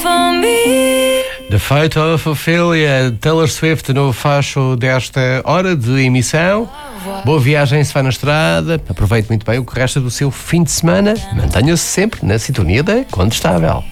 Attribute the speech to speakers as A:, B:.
A: The Fate of Ophelia, Taylor Swift no facho desta hora de emissão. Boa viagem se vai na estrada, aproveite muito bem o que resta do seu fim de semana, mantenha-se sempre na sintonia da Condestável.